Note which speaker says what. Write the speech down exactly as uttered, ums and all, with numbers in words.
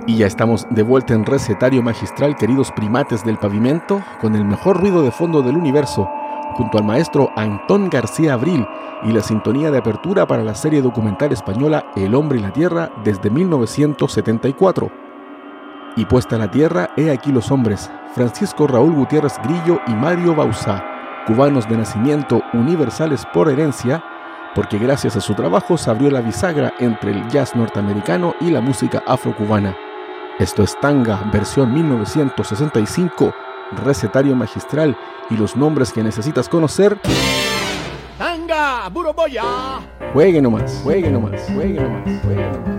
Speaker 1: Y ya estamos de vuelta en Recetario Magistral, queridos primates del pavimento, con el mejor ruido de fondo del universo, junto al maestro Antón García Abril y la sintonía de apertura para la serie documental española El hombre y la tierra desde mil novecientos setenta y cuatro. Y puesta a la tierra, he aquí los hombres, Francisco Raúl Gutiérrez Grillo y Mario Bauzá, cubanos de nacimiento, universales por herencia, porque gracias a su trabajo se abrió la bisagra entre el jazz norteamericano y la música afrocubana. Esto es Tanga, versión mil novecientos sesenta y cinco, Recetario Magistral, y los nombres que necesitas conocer.
Speaker 2: Tanga, Buroboya.
Speaker 1: Juegue nomás, juegue nomás, juegue nomás, juegue nomás.